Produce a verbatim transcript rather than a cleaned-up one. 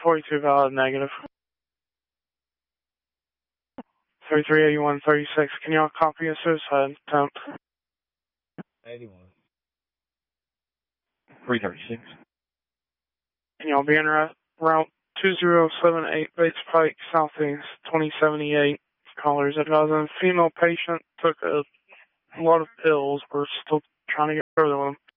forty-two valid negative. thirty-three eighty-one thirty-six, can y'all copy a suicide attempt? eighty-one. three thirty-six. Can y'all be in route two zero seven eight Bates Pike, Southeast, twenty seventy-eight. Callers advising female patient took a lot of pills. We're still trying to get further with them.